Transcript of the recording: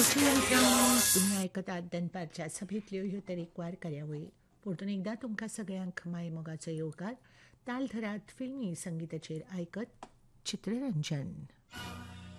तुम्ही ऐकत आहात दनपारच्या सभेतल्यो ह्यो तरेकवार कार्यावळी. परतून एकदा तुमकां सगळ्यांक माय मोगाचो येवकार. तालधरात फिल्मी संगीताचेर आयकत चित्ररंजन.